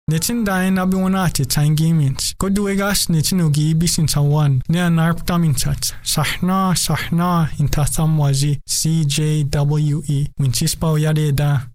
Netin dain abi wanati tangimint. Koduegas netin ugi bisin tawan. Ne anarptamintat. Sahna intatham wazi CJWE. Winchispa yade da.